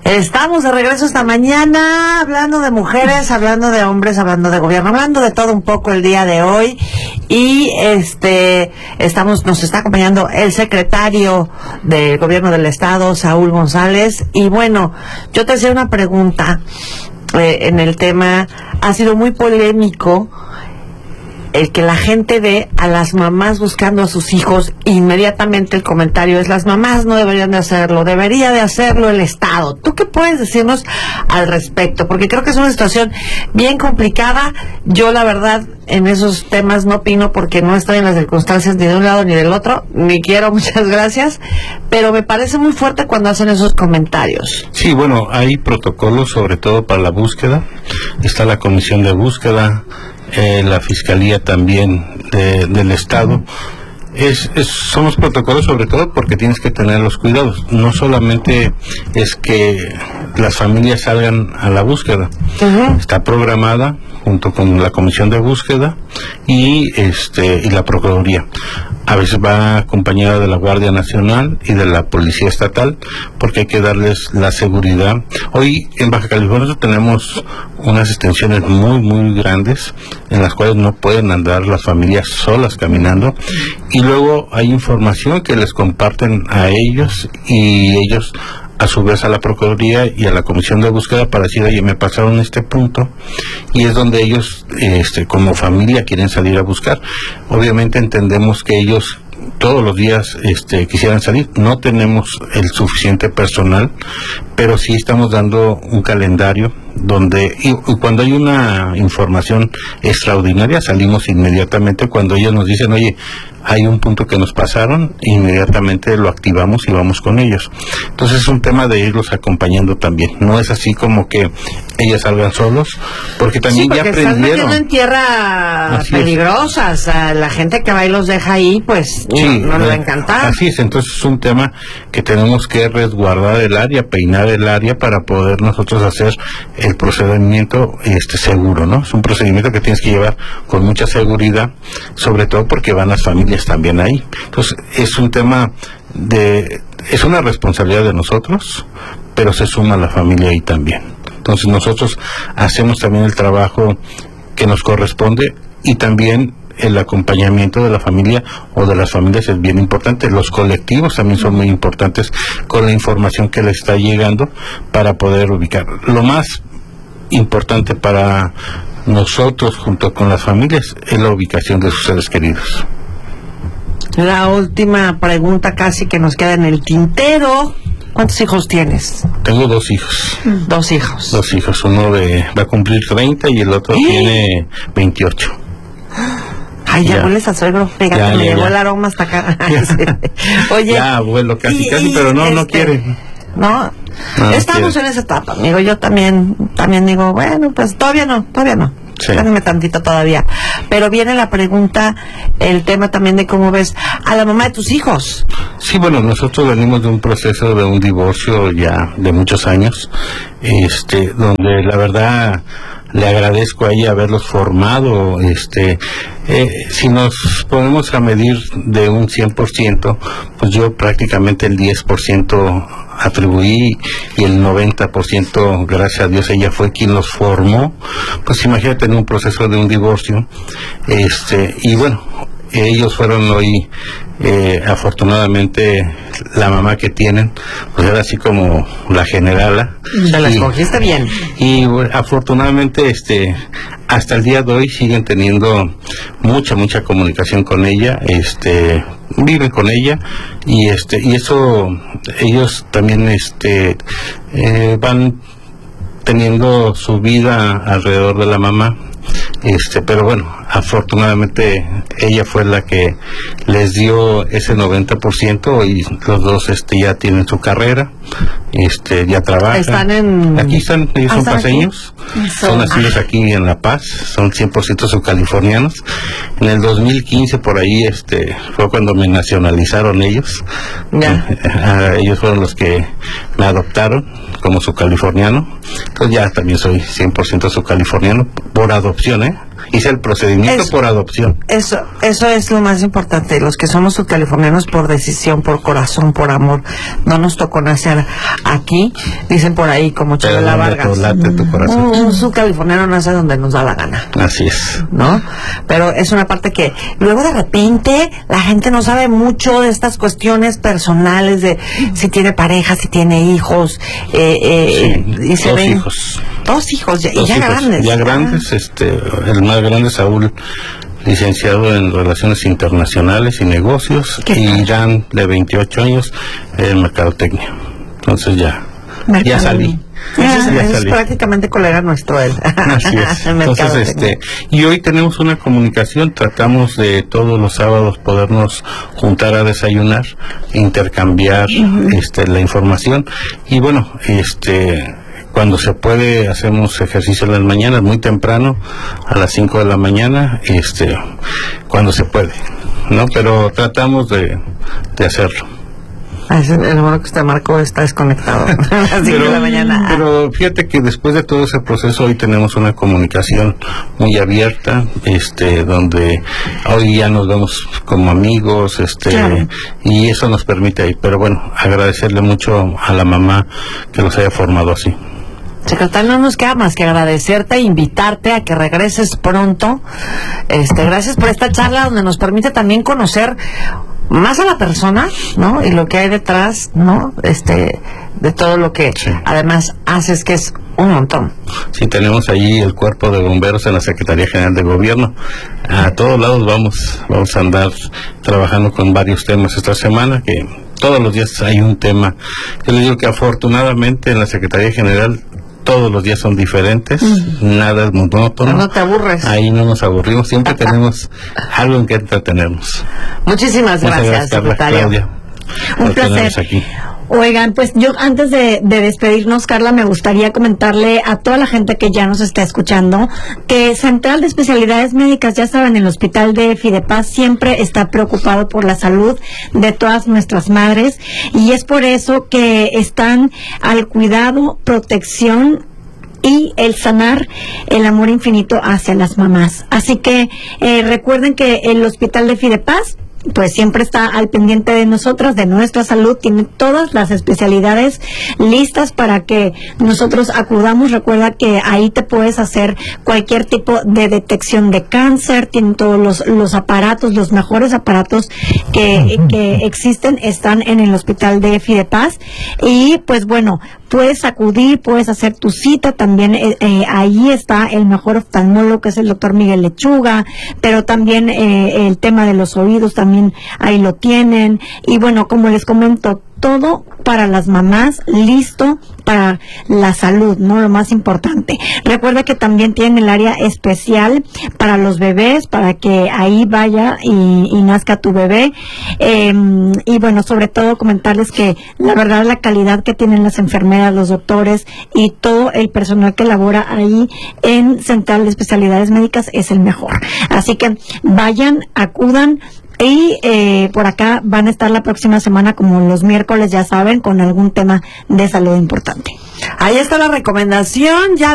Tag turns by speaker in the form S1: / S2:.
S1: Estamos de regreso esta mañana, hablando de mujeres, hablando de hombres, hablando de gobierno, hablando de todo un poco el día de hoy. Y nos está acompañando el secretario del gobierno del estado, Saúl González. Y bueno, yo te hacía una pregunta en el tema. Ha sido muy polémico el que la gente ve a las mamás buscando a sus hijos. Inmediatamente el comentario es: las mamás no deberían de hacerlo, debería de hacerlo el Estado. ¿Tú qué puedes decirnos al respecto? Porque creo que es una situación bien complicada. Yo la verdad en esos temas no opino porque no estoy en las circunstancias ni de un lado ni del otro, ni quiero, muchas gracias, pero me parece muy fuerte cuando hacen esos comentarios.
S2: Sí, bueno, hay protocolos sobre todo para la búsqueda. Está la comisión de búsqueda, la fiscalía también del estado. Son los protocolos sobre todo porque tienes que tener los cuidados. No solamente es que las familias salgan a la búsqueda. Está programada junto con la comisión de búsqueda y la procuraduría. A veces va acompañada de la Guardia Nacional y de la Policía Estatal, porque hay que darles la seguridad. Hoy en Baja California tenemos unas extensiones muy, muy grandes, en las cuales no pueden andar las familias solas caminando, y luego hay información que les comparten a ellos, y ellos a su vez a la Procuraduría y a la Comisión de Búsqueda para decir: oye, me pasaron este punto, y es donde ellos como familia quieren salir a buscar. Obviamente entendemos que ellos todos los días quisieran salir. No tenemos el suficiente personal, pero sí estamos dando un calendario donde, y cuando hay una información extraordinaria, salimos inmediatamente. Cuando ellos nos dicen: oye, hay un punto que nos pasaron, inmediatamente lo activamos y vamos con ellos. Entonces es un tema de irlos acompañando también. No es así como que ellas salgan solos, porque también ya aprendieron.
S1: Están metiendo en tierra peligrosa. O sea, la gente que va y los deja ahí, pues no le va a encantar.
S2: Así es. Entonces es un tema que tenemos que resguardar el área, peinar el área para poder nosotros hacer el procedimiento seguro, ¿no? Es un procedimiento que tienes que llevar con mucha seguridad, sobre todo porque van las familias también ahí. Entonces es un tema es una responsabilidad de nosotros, pero se suma la familia ahí también. Entonces nosotros hacemos también el trabajo que nos corresponde, y también el acompañamiento de la familia o de las familias es bien importante. Los colectivos también son muy importantes con la información que les está llegando para poder ubicar. Lo más importante para nosotros junto con las familias es la ubicación de sus seres queridos.
S1: La última pregunta casi que nos queda en el tintero: ¿cuántos hijos tienes?
S2: Tengo 2 hijos.
S1: 2 hijos.
S2: 2 hijos, uno va a cumplir 30 y el otro tiene 28.
S1: Ay, ya hueles a suegro, fíjate, me llegó el aroma hasta acá. Oye,
S2: ya, abuelo, casi, pero no quiere.
S1: No estamos en esa etapa, amigo. Yo también digo, bueno, pues todavía no. Sí. Espérame tantito todavía. Pero viene la pregunta, el tema también de cómo ves a la mamá de tus hijos.
S2: Sí, bueno, nosotros venimos de un proceso de un divorcio ya de muchos años, donde la verdad le agradezco a ella haberlos formado. Si nos ponemos a medir de un 100%, pues yo prácticamente el 10% atribuí, y el 90%, gracias a Dios, ella fue quien los formó. Pues imagínate, en un proceso de un divorcio, y bueno, ellos fueron hoy, afortunadamente, la mamá que tienen, pues era así como la generala.
S1: Te la escogiste bien.
S2: Y afortunadamente, hasta el día de hoy siguen teniendo mucha comunicación con ella, viven con ella, y eso, ellos también van teniendo su vida alrededor de la mamá. Pero bueno, afortunadamente ella fue la que les dio ese 90%, y los dos ya tienen su carrera, ya trabajan. Aquí están, ellos son paseños, son nacidos aquí en La Paz, son 100% subcalifornianos. En el 2015 por ahí fue cuando me nacionalizaron ellos. Ellos fueron los que me adoptaron como subcaliforniano. Entonces ya también soy 100% subcaliforniano por adopción, Hice el procedimiento por adopción.
S1: Eso es lo más importante. Los que somos subcalifornianos por decisión, por corazón, por amor, no nos tocó nacer aquí, dicen por ahí, como Chabela Vargas.
S2: Late tu corazón.
S1: Un subcaliforniano nace donde nos da la gana.
S2: Así es.
S1: ¿No? Pero es una parte que luego de repente la gente no sabe mucho de estas cuestiones personales, de si tiene pareja, si tiene hijos, y se ven
S2: hijos.
S1: Dos hijos, y ya
S2: hijos,
S1: grandes.
S2: Ya grandes, el más grande, Saúl, licenciado en Relaciones Internacionales y Negocios, y Irán, de 28 años, en Mercadotecnia. Entonces ya salí.
S1: Es prácticamente colega nuestro él.
S2: Así es. Entonces, y hoy tenemos una comunicación, tratamos de todos los sábados podernos juntar a desayunar, intercambiar la información, y bueno, cuando se puede hacemos ejercicio en las mañanas, muy temprano, a las 5 de la mañana, cuando se puede, ¿no? Pero tratamos de hacerlo.
S1: El número que usted marcó está desconectado a las 5 de la mañana.
S2: Pero fíjate que después de todo ese proceso hoy tenemos una comunicación muy abierta, donde hoy ya nos vemos como amigos, claro. Y eso nos permite ahí. Pero bueno, agradecerle mucho a la mamá que los haya formado así.
S1: Secretario, no nos queda más que agradecerte e invitarte a que regreses pronto. Gracias por esta charla donde nos permite también conocer más a la persona, ¿no? Y lo que hay detrás, ¿no? De todo lo que además haces, que es un montón.
S2: Sí, tenemos allí el cuerpo de bomberos en la Secretaría General de Gobierno. A todos lados vamos a andar trabajando con varios temas esta semana, que todos los días hay un tema. Yo les digo que afortunadamente en la Secretaría General todos los días son diferentes, nada es monótono.
S1: No te aburres.
S2: Ahí no nos aburrimos, siempre tenemos algo en que entretenernos.
S1: Muchísimas gracias, secretario.
S2: Claudia,
S3: un placer.
S2: Aquí.
S3: Oigan, pues yo antes de despedirnos, Carla, me gustaría comentarle a toda la gente que ya nos está escuchando que Central de Especialidades Médicas, ya saben, el Hospital de Fidepaz siempre está preocupado por la salud de todas nuestras madres, y es por eso que están al cuidado, protección y el sanar el amor infinito hacia las mamás. Así que recuerden que el Hospital de Fidepaz pues siempre está al pendiente de nosotras, de nuestra salud, tiene todas las especialidades listas para que nosotros acudamos. Recuerda que ahí te puedes hacer cualquier tipo de detección de cáncer, tienen todos los aparatos, los mejores aparatos que existen, están en el Hospital de Fidepaz, y pues bueno, puedes acudir, puedes hacer tu cita también, ahí está el mejor oftalmólogo, que es el doctor Miguel Lechuga, pero también el tema de los oídos también ahí lo tienen, y bueno, como les comento, todo para las mamás, listo para la salud, ¿no? Lo más importante. Recuerda que también tienen el área especial para los bebés, para que ahí vaya y nazca tu bebé. Y bueno, sobre todo comentarles que la verdad la calidad que tienen las enfermeras, los doctores y todo el personal que labora ahí en Central de Especialidades Médicas es el mejor. Así que vayan, acudan. Y por acá van a estar la próxima semana, como los miércoles, ya saben, con algún tema de salud importante.
S1: Ahí está la recomendación. Ya